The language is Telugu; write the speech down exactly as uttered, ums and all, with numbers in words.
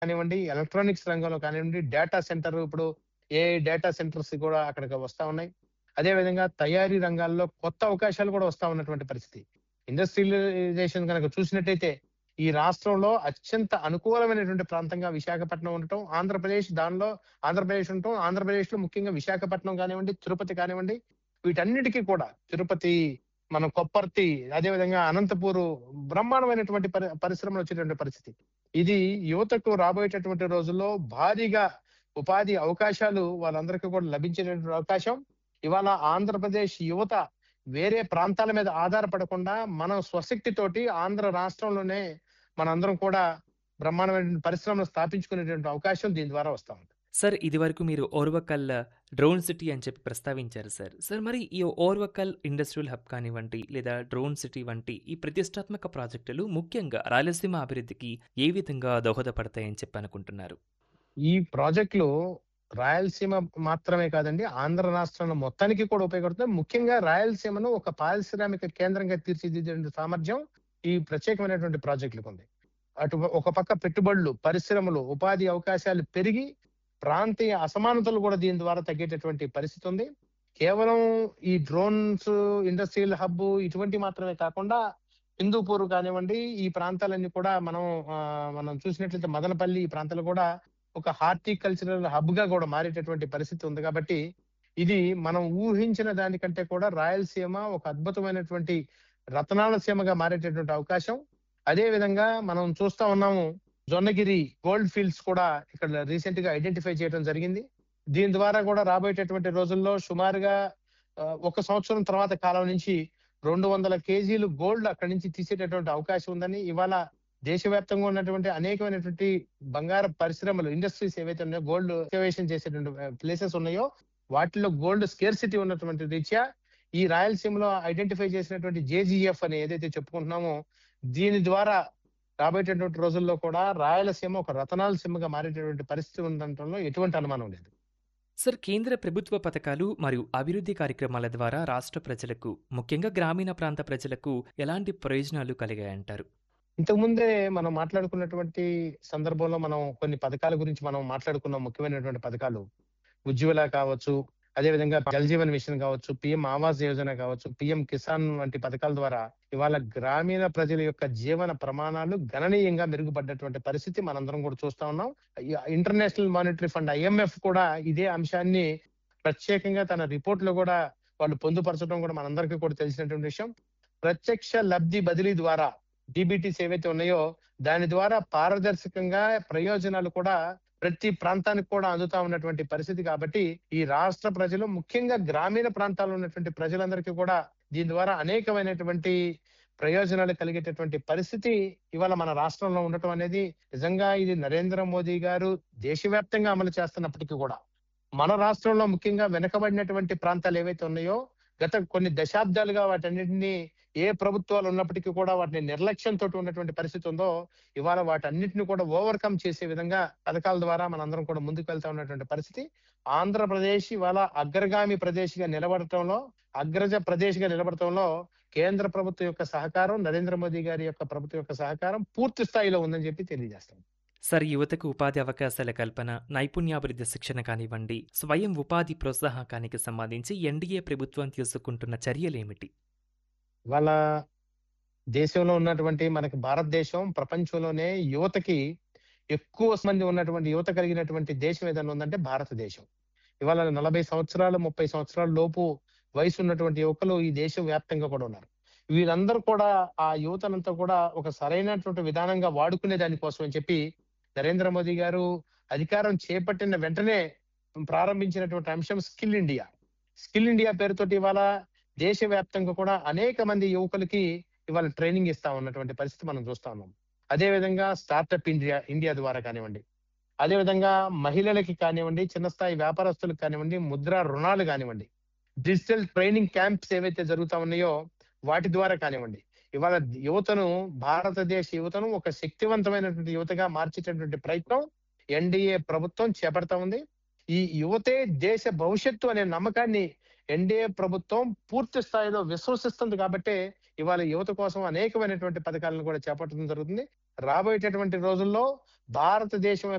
కానివ్వండి, ఎలక్ట్రానిక్స్ రంగంలో కానివ్వండి, డేటా సెంటర్ ఇప్పుడు ఏఐ డేటా సెంటర్స్ కూడా అక్కడికి వస్తా ఉన్నాయి. అదే విధంగా తయారీ రంగాల్లో కొత్త అవకాశాలు కూడా వస్తా ఉన్నటువంటి పరిస్థితి. ఇండస్ట్రియలైజేషన్ గనక చూసినట్టయితే ఈ రాష్ట్రంలో అత్యంత అనుకూలమైనటువంటి ప్రాంతంగా విశాఖపట్నం ఉండటం, ఆంధ్రప్రదేశ్ దానిలో ఆంధ్రప్రదేశ్ ఉండటం, ఆంధ్రప్రదేశ్‌లో ముఖ్యంగా విశాఖపట్నం కానివ్వండి, తిరుపతి కానివ్వండి, వీటన్నిటికి కూడా తిరుపతి, మన కొప్పర్తి, అదే విధంగా అనంతపూరు బ్రహ్మాండమైనటువంటి పరి పరిశ్రమలు వచ్చేటువంటి పరిస్థితి. ఇది యువతకు రాబోయేటటువంటి రోజుల్లో భారీగా ఉపాధి అవకాశాలు వాళ్ళందరికీ కూడా లభించేటటువంటి అవకాశం. ఇవాళ ఆంధ్రప్రదేశ్ యువత వేరే ప్రాంతాల మీద ఆధారపడకుండా మనం స్వశక్తితోటి ఆంధ్ర రాష్ట్రంలోనే మనందరం కూడా బ్రహ్మాండమైనటువంటి పరిశ్రమలు స్థాపించుకునేటువంటి అవకాశం దీని ద్వారా వస్తా ఉంది. సార్ ఇదివరకు మీరు ఓర్వకల్ డ్రోన్ సిటీ అని చెప్పి ప్రస్తావించారు సార్. సార్ మరి ఈ ఓర్వకల్ ఇండస్ట్రియల్ హబ్ కానివ్వండి, లేదా డ్రోన్ సిటీ వంటి ఈ ప్రతిష్టాత్మక ప్రాజెక్టులు ముఖ్యంగా రాయలసీమ అభివృద్ధికి ఏ విధంగా దోహదపడతాయని చెప్పి అనుకుంటున్నారు? ఈ ప్రాజెక్టులు రాయలసీమ మాత్రమే కాదండి, ఆంధ్ర రాష్ట్రంలో మొత్తానికి కూడా ఉపయోగపడుతుంది. ముఖ్యంగా రాయలసీమను ఒక పారిశ్రామిక కేంద్రంగా తీర్చిదిద్దే సామర్థ్యం ఈ ప్రత్యేకమైనటువంటి ప్రాజెక్టులకు ఉంది. అటు ఒక పక్క పెట్టుబడులు, పరిశ్రమలు, ఉపాధి అవకాశాలు పెరిగి ప్రాంతీయ అసమానతలు కూడా దీని ద్వారా తగ్గేటటువంటి పరిస్థితి ఉంది. కేవలం ఈ డ్రోన్స్ ఇండస్ట్రియల్ హబ్ ఇటువంటి మాత్రమే కాకుండా హిందూపూర్ కానివ్వండి, ఈ ప్రాంతాలన్నీ కూడా మనం ఆ, మనం చూసినట్లయితే మదనపల్లి ఈ ప్రాంతాలు కూడా ఒక హార్టికల్చరల్ హబ్ గా కూడా మారేటటువంటి పరిస్థితి ఉంది. కాబట్టి ఇది మనం ఊహించిన దానికంటే కూడా రాయలసీమ ఒక అద్భుతమైనటువంటి రతనాల సీమగా మారేటటువంటి అవకాశం. అదే విధంగా మనం చూస్తా ఉన్నాము, జొన్నగిరి గోల్డ్ ఫీల్డ్స్ కూడా ఇక్కడ రీసెంట్ గా ఐడెంటిఫై చేయడం జరిగింది. దీని ద్వారా కూడా రాబోయేటటువంటి రోజుల్లో సుమారుగా ఆ, ఒక సంవత్సరం తర్వాత కాలం నుంచి రెండు వందల కేజీలు గోల్డ్ అక్కడి నుంచి తీసేటటువంటి అవకాశం ఉందని, ఇవాళ దేశవ్యాప్తంగా ఉన్నటువంటి అనేకమైనటువంటి బంగారు పరిశ్రమలు, ఇండస్ట్రీస్ ఏవైతే ఉన్నాయో, గోల్డ్ ఎక్స్కవేషన్ చేసేటువంటి ప్లేసెస్ ఉన్నాయో వాటిలో గోల్డ్ స్కేర్సిటీ ఉన్నటువంటి రీత్యా ఈ రాయలసీమలో ఐడెంటిఫై చేసినటువంటి జేజీఎఫ్ అని ఏదైతే చెప్పుకుంటున్నామో, దీని ద్వారా రాబోయేటటువంటి రోజుల్లో కూడా రాయలసీమ ఒక రతనాల సీమగా మారేటటువంటి పరిస్థితి ఉండటంలో ఎటువంటి అనుమానం లేదు. సార్ కేంద్ర ప్రభుత్వ పథకాలు మరియు అభివృద్ధి కార్యక్రమాల ద్వారా రాష్ట్ర ప్రజలకు, ముఖ్యంగా గ్రామీణ ప్రాంత ప్రజలకు ఎలాంటి ప్రయోజనాలు కలిగాయంటారు? ఇంతకుముందే మనం మాట్లాడుకున్నటువంటి సందర్భంలో మనం కొన్ని పథకాల గురించి మనం మాట్లాడుకున్నాం. ముఖ్యమైనటువంటి పథకాలు ఉజ్వల కావచ్చు, అదే విధంగా జల్ జీవన్ మిషన్ కావచ్చు, పిఎం ఆవాస్ యోజన కావచ్చు, పిఎం కిసాన్ వంటి పథకాల ద్వారా ఇవాళ గ్రామీణ ప్రజల యొక్క జీవన ప్రమాణాలు గణనీయంగా మెరుగుపడ్డటువంటి పరిస్థితి మనందరం కూడా చూస్తా ఉన్నాం. ఈ ఇంటర్నేషనల్ మానిటరీ ఫండ్ ఐఎంఎఫ్ కూడా ఇదే అంశాన్ని ప్రత్యేకంగా తన రిపోర్ట్ లో కూడా వాళ్ళు పొందుపరచడం కూడా మనందరికీ కూడా తెలిసినటువంటి విషయం. ప్రత్యక్ష లబ్ధి బదిలీ ద్వారా డిబిటీస్ ఏవైతే ఉన్నాయో దాని ద్వారా పారదర్శకంగా ప్రయోజనాలు కూడా ప్రతి ప్రాంతానికి కూడా అందుతా ఉన్నటువంటి పరిస్థితి. కాబట్టి ఈ రాష్ట్ర ప్రజలు, ముఖ్యంగా గ్రామీణ ప్రాంతాల్లో ఉన్నటువంటి ప్రజలందరికీ కూడా దీని ద్వారా అనేకమైనటువంటి ప్రయోజనాలు కలిగేటటువంటి పరిస్థితి ఇవాళ మన రాష్ట్రంలో ఉండటం అనేది నిజంగా ఇది నరేంద్ర మోదీ గారు దేశవ్యాప్తంగా అమలు చేస్తున్నప్పటికీ కూడా మన రాష్ట్రంలో ముఖ్యంగా వెనుకబడినటువంటి ప్రాంతాలు ఏవైతే ఉన్నాయో గత కొన్ని దశాబ్దాలుగా వాటన్నిటిని ఏ ప్రభుత్వాలు ఉన్నప్పటికీ కూడా వాటిని నిర్లక్ష్యంతో ఉన్నటువంటి పరిస్థితి ఉందో, ఇవాళ వాటన్నిటిని కూడా ఓవర్కమ్ చేసే విధంగా పథకాల ద్వారా మనందరం కూడా ముందుకు వెళ్తా ఉన్నటువంటి పరిస్థితి. ఆంధ్రప్రదేశ్ ఇవాళ అగ్రగామి ప్రదేశ్ గా నిలబడటంలో, అగ్రజ ప్రదేశ్ గా నిలబడటంలో కేంద్ర ప్రభుత్వం యొక్క సహకారం, నరేంద్ర మోదీ గారి యొక్క ప్రభుత్వం యొక్క సహకారం పూర్తి స్థాయిలో ఉందని చెప్పి తెలియజేస్తాం. సార్ యువతకు ఉపాధి అవకాశాల కల్పన, నైపుణ్యాభివృద్ధి శిక్షణ కానివ్వండి, స్వయం ఉపాధి ప్రోత్సాహకానికి సంబంధించి ఎన్డీఏ ప్రభుత్వం తీసుకుంటున్న చర్యలేమిటి? ఇవాళ దేశంలో ఉన్నటువంటి మనకి భారతదేశం ప్రపంచంలోనే యువతకి ఎక్కువ మంది ఉన్నటువంటి యువత కలిగినటువంటి దేశం ఏదైనా ఉందంటే భారతదేశం. ఇవాళ నలభై సంవత్సరాలు, ముప్పై సంవత్సరాల లోపు వయసు ఉన్నటువంటి యువకులు ఈ దేశం వ్యాప్తంగా కూడా ఉన్నారు. వీళ్ళందరూ కూడా ఆ యువతనంతా కూడా ఒక సరైనటువంటి విధానంగా వాడుకునే దానికోసం అని చెప్పి నరేంద్ర మోదీ గారు అధికారం చేపట్టిన వెంటనే ప్రారంభించినటువంటి అంశం స్కిల్ ఇండియా. స్కిల్ ఇండియా పేరుతోటి ఇవాళ దేశవ్యాప్తంగా కూడా అనేక మంది యువకులకి ఇవాళ ట్రైనింగ్ ఇస్తా ఉన్నటువంటి పరిస్థితి మనం చూస్తా ఉన్నాం. అదే విధంగా స్టార్ట్అప్ ఇండియా ఇండియా ద్వారా కానివ్వండి, అదే విధంగా మహిళలకి కానివ్వండి, చిన్న స్థాయి వ్యాపారస్తులకు కానివ్వండి, ముద్రా రుణాలు కానివ్వండి, డిజిటల్ ట్రైనింగ్ క్యాంప్స్ ఏవైతే జరుగుతా ఉన్నాయో వాటి ద్వారా కానివ్వండి, ఇవాళ యువతను, భారతదేశ యువతను ఒక శక్తివంతమైనటువంటి యువతగా మార్చేటటువంటి ప్రయత్నం ఎన్డీఏ ప్రభుత్వం చేపడతా ఉంది. ఈ యువతే దేశ భవిష్యత్తు అనే నమ్మకాన్ని ఎన్డీఏ ప్రభుత్వం పూర్తి స్థాయిలో విశ్వసిస్తుంది. కాబట్టి ఇవాళ యువత కోసం అనేకమైనటువంటి పథకాలను కూడా చేపట్టడం జరుగుతుంది. రాబోయేటటువంటి రోజుల్లో భారతదేశం